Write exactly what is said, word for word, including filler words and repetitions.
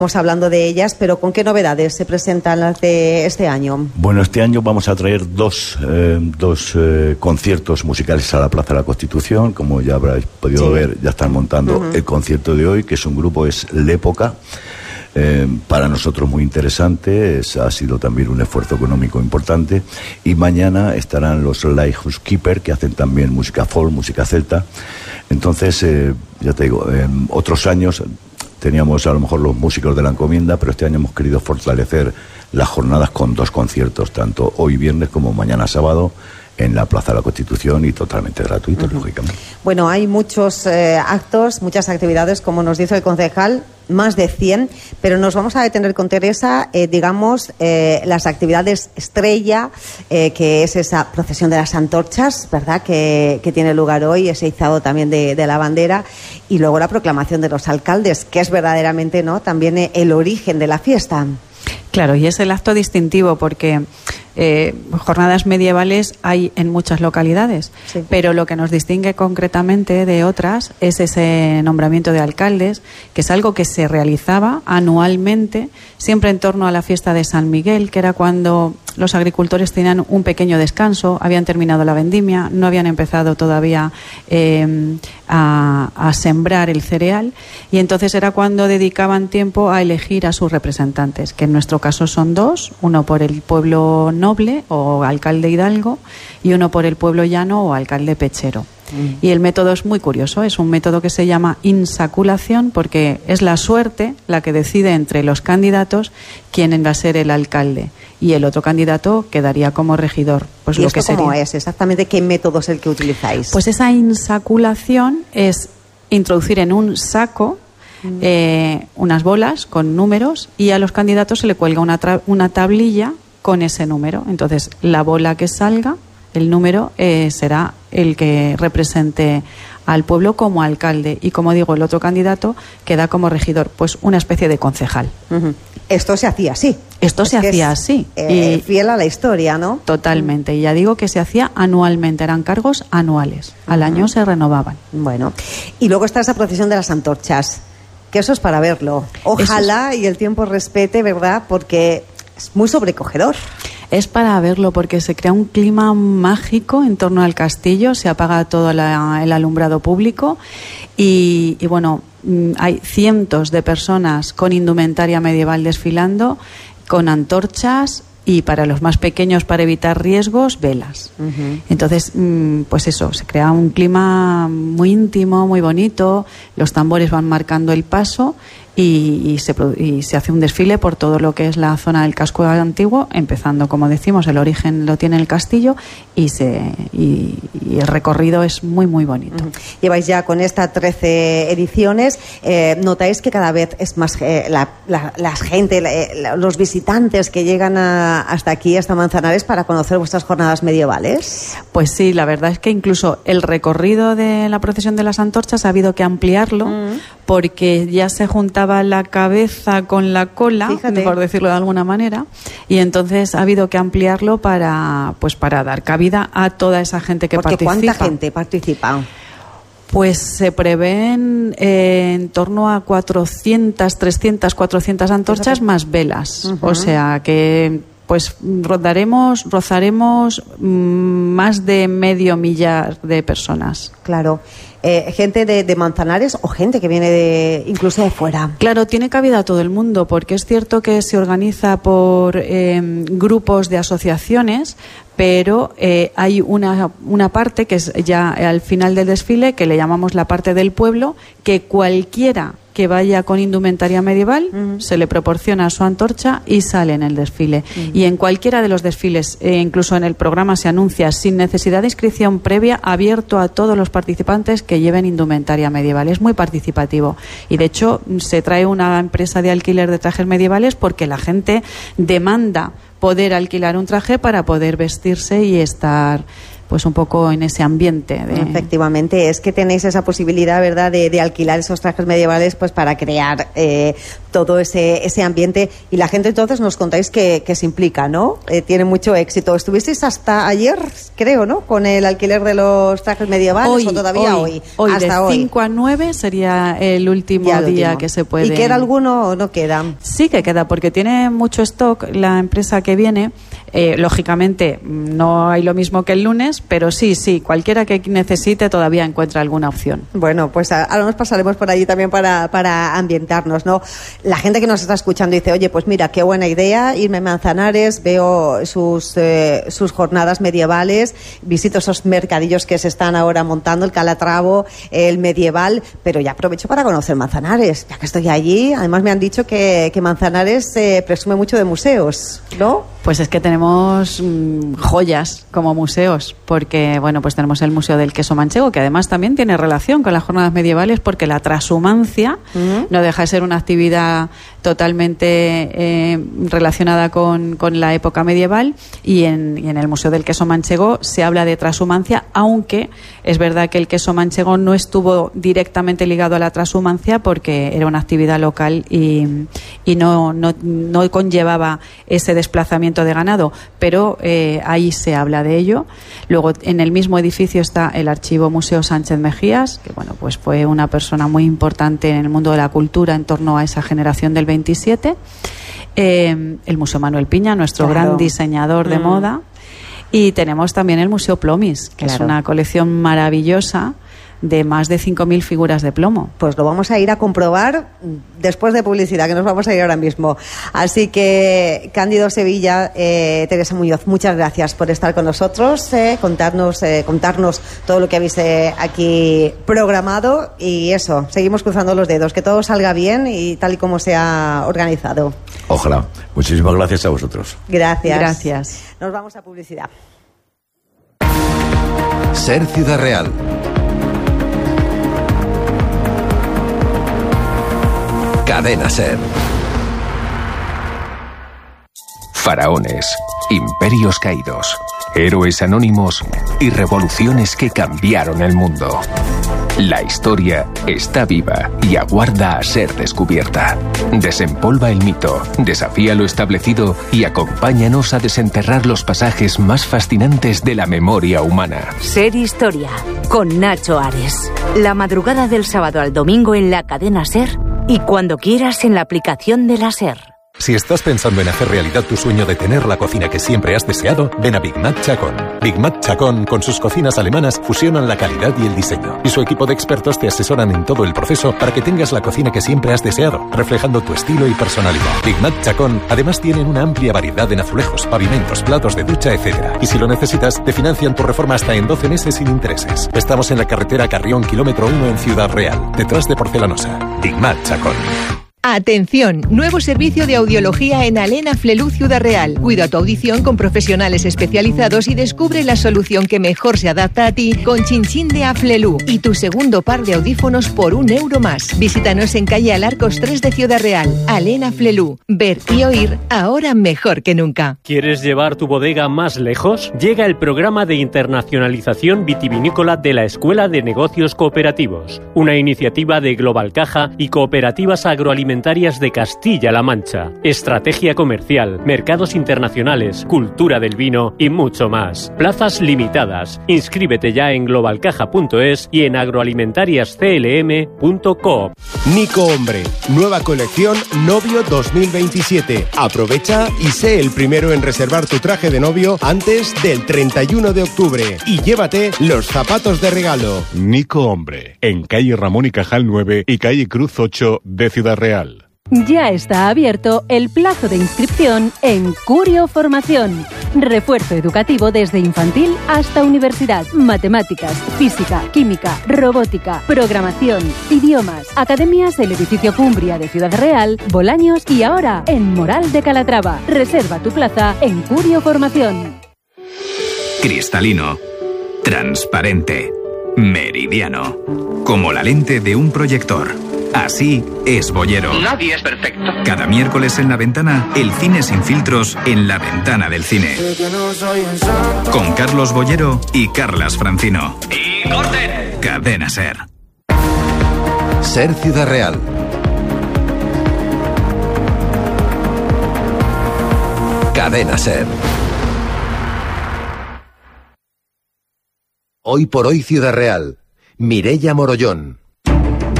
Estamos hablando de ellas, pero ¿con qué novedades se presentan las de este año? Bueno, este año vamos a traer dos, eh, dos eh, conciertos musicales a la Plaza de la Constitución. Como ya habréis podido sí. ver, ya están montando uh-huh. el concierto de hoy, que es un grupo, es L'Época. Eh, para nosotros muy interesante, es, ha sido también un esfuerzo económico importante. Y mañana estarán los Lighthouse Keeper, que hacen también música folk, música celta. Entonces, eh, ya te digo, eh, otros años teníamos a lo mejor los músicos de la encomienda, pero este año hemos querido fortalecer las jornadas con dos conciertos, tanto hoy viernes como mañana sábado, en la Plaza de la Constitución, y totalmente gratuito, uh-huh. lógicamente. Bueno, hay muchos eh, actos, muchas actividades, como nos dice el concejal, más de cien, pero nos vamos a detener con Teresa, eh, digamos, eh, las actividades estrella, eh, que es esa procesión de las antorchas, ¿verdad?, que, que tiene lugar hoy, ese izado también de, de la bandera, y luego la proclamación de los alcaldes, que es verdaderamente, ¿no?, también eh, el origen de la fiesta. Claro, y es el acto distintivo porque eh, jornadas medievales hay en muchas localidades, sí. pero lo que nos distingue concretamente de otras es ese nombramiento de alcaldes, que es algo que se realizaba anualmente, siempre en torno a la fiesta de San Miguel, que era cuando los agricultores tenían un pequeño descanso, habían terminado la vendimia, no habían empezado todavía eh, a, a sembrar el cereal, y entonces era cuando dedicaban tiempo a elegir a sus representantes, que en nuestro caso son dos, uno por el pueblo noble o alcalde hidalgo y uno por el pueblo llano o alcalde pechero. Mm. Y el método es muy curioso, es un método que se llama insaculación, porque es la suerte la que decide entre los candidatos quién va a ser el alcalde, y el otro candidato quedaría como regidor. Pues ¿Y lo esto que sería... cómo es? ¿Exactamente qué método es el que utilizáis? Pues esa insaculación es introducir en un saco mm. eh, unas bolas con números, y a los candidatos se le cuelga una, tra- una tablilla con ese número. Entonces, la bola que salga, el número, eh, será el que represente al pueblo como alcalde, y, como digo, el otro candidato queda como regidor, pues una especie de concejal. Uh-huh. Esto se hacía así. Esto es se hacía es, así. Eh, y fiel a la historia, ¿no? Totalmente. Y ya digo que se hacía anualmente, eran cargos anuales. Al uh-huh. año se renovaban. Bueno, y luego está esa procesión de las antorchas, que eso es para verlo. Ojalá es... y el tiempo respete, ¿verdad?, porque es muy sobrecogedor. Es para verlo porque se crea un clima mágico en torno al castillo, se apaga todo la, el alumbrado público y, y bueno, hay cientos de personas con indumentaria medieval desfilando, con antorchas, y para los más pequeños, para evitar riesgos, velas. Uh-huh. Entonces, pues eso, se crea un clima muy íntimo, muy bonito, los tambores van marcando el paso, y, y, se, y se hace un desfile por todo lo que es la zona del casco antiguo, empezando, como decimos, el origen lo tiene el castillo, y, se, y, y el recorrido es muy, muy bonito. Uh-huh. Lleváis ya con estas trece ediciones, eh, ¿notáis que cada vez es más eh, la, la, la gente, la, los visitantes que llegan a, hasta aquí, hasta Manzanares, para conocer vuestras jornadas medievales? Pues sí, la verdad es que incluso el recorrido de la procesión de las antorchas ha habido que ampliarlo, uh-huh. porque ya se juntaba la cabeza con la cola, Fíjate. por decirlo de alguna manera, y entonces ha habido que ampliarlo para, pues para dar cabida a toda esa gente que Porque participa. ¿Cuánta gente participa? Pues se prevén eh, en torno a cuatrocientas, trescientas, cuatrocientas antorchas Fíjate. más velas. Uh-huh. O sea que pues rozaremos, rozaremos mmm, más de medio millar de personas. Claro. Eh, gente de, de Manzanares o gente que viene de incluso de fuera. Claro, tiene cabida todo el mundo, porque es cierto que se organiza por eh, grupos de asociaciones, pero eh, hay una, una parte que es ya al final del desfile, que le llamamos la parte del pueblo, que cualquiera que vaya con indumentaria medieval uh-huh. se le proporciona su antorcha y sale en el desfile. Uh-huh. Y en cualquiera de los desfiles, eh, incluso en el programa se anuncia sin necesidad de inscripción previa, abierto a todos los participantes que lleven indumentaria medieval. Es muy participativo, y de hecho se trae una empresa de alquiler de trajes medievales porque la gente demanda poder alquilar un traje para poder vestirse y estar pues un poco en ese ambiente. De... Efectivamente, es que tenéis esa posibilidad, ¿verdad?, de, de alquilar esos trajes medievales pues para crear eh, todo ese, ese ambiente. Y la gente entonces nos contáis que, que se implica, ¿no? Eh, tiene mucho éxito. ¿Estuvisteis hasta ayer, creo, ¿no?, con el alquiler de los trajes medievales hoy, o todavía hoy? Hoy, hoy hasta de hoy. cinco a nueve sería el último Ya, el día último. que se puede... ¿Y queda alguno o no queda? Sí que queda, porque tiene mucho stock la empresa que viene. Eh, lógicamente no hay lo mismo que el lunes, pero sí, sí, cualquiera que necesite todavía encuentra alguna opción. Bueno, pues ahora nos pasaremos por allí también para, para ambientarnos, ¿no? La gente que nos está escuchando dice, oye, pues mira, qué buena idea, irme a Manzanares, veo sus, eh, sus jornadas medievales, visito esos mercadillos que se están ahora montando, el Calatravo, el medieval, pero ya aprovecho para conocer Manzanares, ya que estoy allí. Además me han dicho que, que Manzanares eh, presume mucho de museos, ¿no? Pues es que tenemos mmm, joyas como museos, porque bueno, pues tenemos el Museo del Queso Manchego, que además también tiene relación con las jornadas medievales, porque la trashumancia uh-huh. no deja de ser una actividad totalmente eh, relacionada con, con la época medieval, y en, y en el Museo del Queso Manchego se habla de trashumancia, aunque es verdad que el queso manchego no estuvo directamente ligado a la trashumancia porque era una actividad local y, y no, no, no conllevaba ese desplazamiento de ganado, pero eh, ahí se habla de ello. Luego en el mismo edificio está el Archivo Museo Sánchez Mejías, que bueno, pues fue una persona muy importante en el mundo de la cultura en torno a esa generación del veintisiete. Eh, el Museo Manuel Piña, nuestro claro. gran diseñador de mm. moda, y tenemos también el Museo Plomis, que claro. es una colección maravillosa de más de cinco mil figuras de plomo. Pues lo vamos a ir a comprobar después de publicidad, que nos vamos a ir ahora mismo. Así que, Cándido Sevilla, eh, Teresa Muñoz, muchas gracias por estar con nosotros, eh, contarnos, eh, contarnos todo lo que habéis eh, aquí programado, y eso, seguimos cruzando los dedos, que todo salga bien y tal y como se ha organizado. Ojalá. Muchísimas gracias a vosotros. Gracias. Gracias. Nos vamos a publicidad. Ser Ciudad Real. Cadena Ser. Faraones, imperios caídos, héroes anónimos y revoluciones que cambiaron el mundo. La historia está viva y aguarda a ser descubierta. Desempolva el mito, desafía lo establecido y acompáñanos a desenterrar los pasajes más fascinantes de la memoria humana. Ser Historia, con Nacho Ares. La madrugada del sábado al domingo en la cadena Ser y cuando quieras en la aplicación de la Ser. Si estás pensando en hacer realidad tu sueño de tener la cocina que siempre has deseado, ven a Big Mac Chacón. Big Mac Chacón, con sus cocinas alemanas, fusionan la calidad y el diseño. Y su equipo de expertos te asesoran en todo el proceso para que tengas la cocina que siempre has deseado, reflejando tu estilo y personalidad. Big Mac Chacón, además tienen una amplia variedad en azulejos, pavimentos, platos de ducha, etcétera. Y si lo necesitas, te financian tu reforma hasta en doce meses sin intereses. Estamos en la carretera Carrión, kilómetro uno en Ciudad Real, detrás de Porcelanosa. Big Mac Chacón. Atención, nuevo servicio de audiología en Alena Flelú Ciudad Real. Cuida tu audición con profesionales especializados y descubre la solución que mejor se adapta a ti con Chinchín de Aflelú y tu segundo par de audífonos por un euro más. Visítanos en calle Alarcos tres de Ciudad Real. Alena Flelú. Ver y oír ahora mejor que nunca. ¿Quieres llevar tu bodega más lejos? Llega el programa de internacionalización vitivinícola de la Escuela de Negocios Cooperativos, una iniciativa de Global Caja y Cooperativas Agroalimentarias de Castilla-La Mancha. Estrategia comercial, mercados internacionales, cultura del vino y mucho más. Plazas limitadas. Inscríbete ya en global caja punto es y en agroalimentarias c l m punto coop. Nico Hombre, nueva colección Novio dos mil veintisiete. Aprovecha y sé el primero en reservar tu traje de novio antes del treinta y uno de octubre y llévate los zapatos de regalo. Nico Hombre, en calle Ramón y Cajal nueve y calle Cruz ocho de Ciudad Real. Ya está abierto el plazo de inscripción en Curio Formación. Refuerzo educativo desde infantil hasta universidad. Matemáticas, física, química, robótica, programación, idiomas. Academias en el edificio Cumbria de Ciudad Real, Bolaños y ahora en Moral de Calatrava. Reserva tu plaza en Curio Formación. Cristalino, transparente, meridiano, como la lente de un proyector. Así es Boyero. Nadie es perfecto. Cada miércoles en La Ventana, el cine sin filtros en la ventana del cine. Con Carlos Boyero y Carlas Francino. ¡Y corten! Cadena Ser. Ser Ciudad Real. Cadena Ser. Hoy por hoy Ciudad Real. Mireia Morollón.